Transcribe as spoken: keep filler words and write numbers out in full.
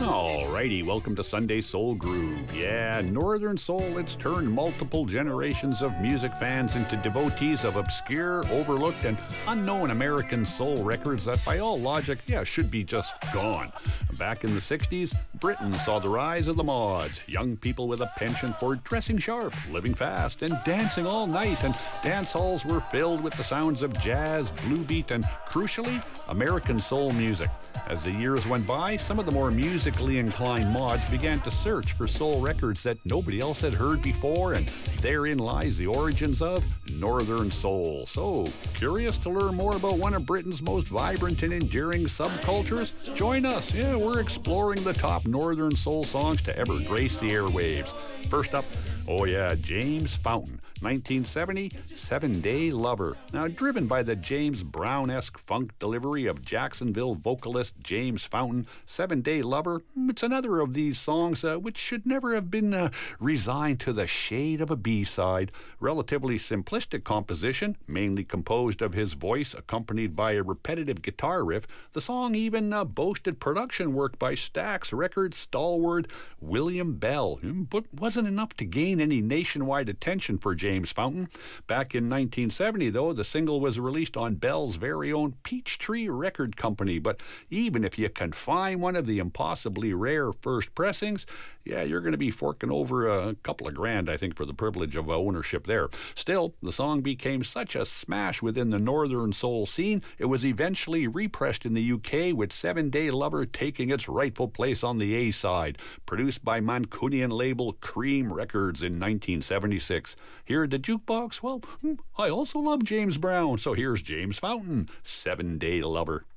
Alrighty, welcome to Sunday Soul Groove. Yeah, Northern Soul, it's turned multiple generations of music fans into devotees of obscure, overlooked, and unknown American soul records that by all logic, yeah, should be just gone. Back in the sixties, Britain saw the rise of the mods, young people with a penchant for dressing sharp, living fast, and dancing all night, and dance halls were filled with the sounds of jazz, blue beat, and, crucially, American soul music. As the years went by, some of the more musically inclined mods began to search for soul records that nobody else had heard before, and therein lies the origins of Northern Soul. So, curious to learn more about one of Britain's most vibrant and endearing subcultures? Join us. Yeah, we're exploring the top Northern Soul songs to ever grace the airwaves. First up, oh yeah, James Fountain, nineteen seventy, Seven Day Lover. Now, driven by the James Brown-esque funk delivery of Jacksonville vocalist James Fountain, Seven Day Lover, it's another of these songs uh, which should never have been uh, resigned to the shade of a B-side. Relatively simplistic composition, mainly composed of his voice accompanied by a repetitive guitar riff. The song even uh, boasted production work by Stax Records stalwart William Bell, but wasn't enough to gain any nationwide attention for James Fountain. Back in nineteen seventy, though, the single was released on Bell's very own Peachtree Record Company. But even if you can find one of the impossibly rare first pressings, yeah, you're going to be forking over a couple of grand, I think, for the privilege of ownership there. Still, the song became such a smash within the Northern Soul scene, it was eventually repressed in the U K, with Seven Day Lover taking its rightful place on the A-side. Produced by Mancunian label Cream Records in nineteen seventy-six. Here at the jukebox, well, I also love James Brown, so here's James Fountain, Seven Day Lover.